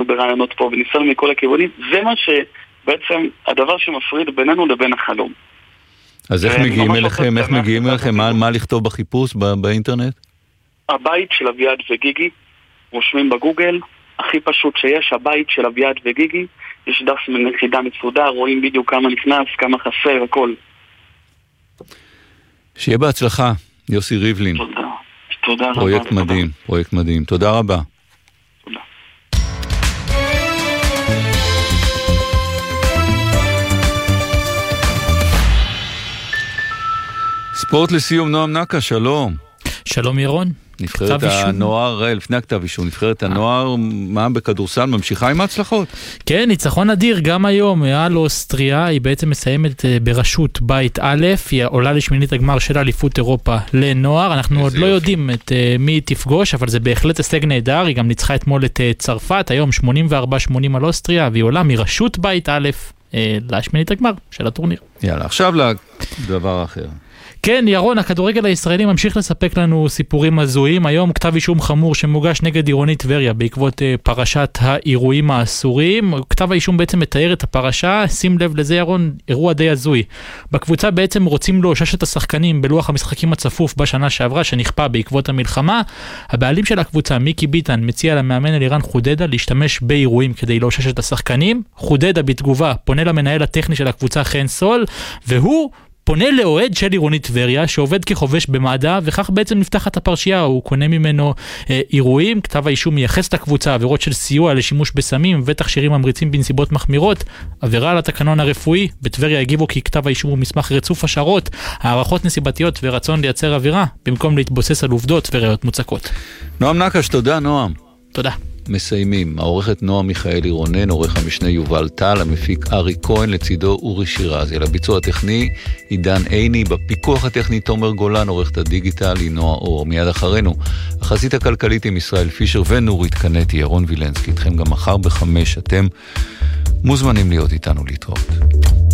ברעיונות פה, וניסינו מכל הכיוונים. זה מה שבעצם הדבר שמפריד בינינו לבין החלום. אז איך מגיעים אליכם? מה לכתוב בחיפוש באינטרנט? הבית של אביעד וגיגי, רושמים בגוגל, הכי פשוט שיש, הבית של אביעד וגיגי, יש דף מנחידה מסודר, רואים בדיוק כמה נכנס, כמה חסר, הכל. שיהיה בהצלחה, יוסי ריבלין. תודה רבה. פרויקט מדהים. תודה רבה. תודה. ספורט לסיום, נועם נקה, שלום. שלום ירון. נבחרת הנוער, לפני הכתב אישום, נבחרת הנוער, מה בכדורסל, ממשיכה עם ההצלחות? כן, ניצחון אדיר, גם היום, על אוסטריה, היא בעצם מסיימת בראשות בית א', היא עולה לשמינית הגמר של אליפות אירופה לנוער, אנחנו עוד לא יודעים את מי היא תפגוש, אבל זה בהחלט הישג נהדר, היא גם ניצחה אתמול את צרפת, היום 84-80 על אוסטריה, והיא עולה מראשות בית א' לשמינית הגמר של הטורניר. יאללה, עכשיו לדבר אחר. כן, ירון, הכדורגל הישראלי ממשיך לספק לנו סיפורים הזויים. היום כתב אישום חמור שמוגש נגד עירונית טבריה בעקבות פרשת האירועים האסורים. כתב האישום בעצם מתאר את הפרשה, שים לב לזה ירון, אירוע די הזוי. בקבוצה בעצם רוצים לאושש את השחקנים בלוח המשחקים הצפוף בשנה שעברה שנכפה בעקבות המלחמה. הבעלים של הקבוצה, מיקי ביטן, מציע למאמן אלירן חודדה להשתמש באירועים כדי לאושש את השחקנים. חודדה בתגובה פונה למנהל הטכני של הקבוצה חן סול, והוא פונה לאוהד של עירונית טבריה שעובד כחובש במד"א, וכך בעצם נפתחת הפרשייה, הוא קונה ממנו אירועים. כתב האישום מייחס את הקבוצה עבירות של סיוע לשימוש בסמים ותכשירים ממריצים בנסיבות מחמירות, עבירה על התקנון הרפואי. בטבריה הגיבו כי כתב האישום הוא מסמך רצוף השערות, הערכות נסיבתיות ורצון לייצר אווירה, במקום להתבוסס על עובדות וראיות מוצקות. נועם נקש, תודה נועם. תודה. מסיימים, העורכת נועה מיכאלי רונן, עורך המשנה יובל טל, המפיק ארי כהן, לצידו אורי שירזי, לביצוע הטכני עידן עיני, בפיקוח הטכני תומר גולן, עורכת הדיגיטל היא נועה אור. מיד אחרינו החזית הכלכלית עם ישראל פישר ונורית קנטי. ירון וילנסקי איתכם גם מחר ב-5. אתם מוזמנים להיות איתנו להתראות.